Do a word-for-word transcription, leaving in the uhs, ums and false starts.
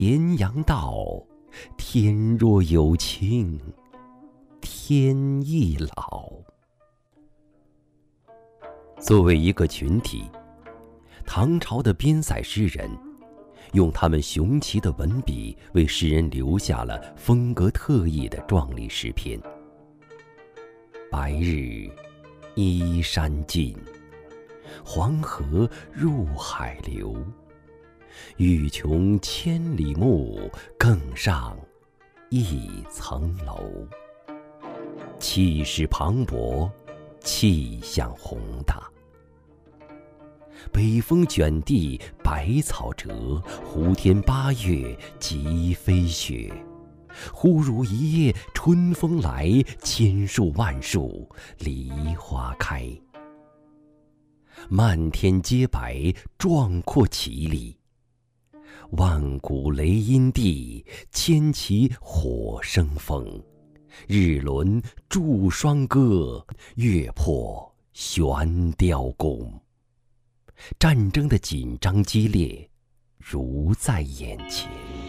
阴阳道，天若有情天亦老。作为一个群体，唐朝的边塞诗人用他们雄奇的文笔为世人留下了风格特异的壮丽诗篇。白日依山尽，黄河入海流。欲穷千里目，更上一层楼。气势磅礴，气象宏大。北风卷地，百草折，胡天八月即飞雪。忽如一夜春风来，千树万树梨花开。漫天皆白，壮阔绮丽。万古雷音地，千骑火生风。日轮祝双歌，月破悬雕弓。战争的紧张激烈，如在眼前。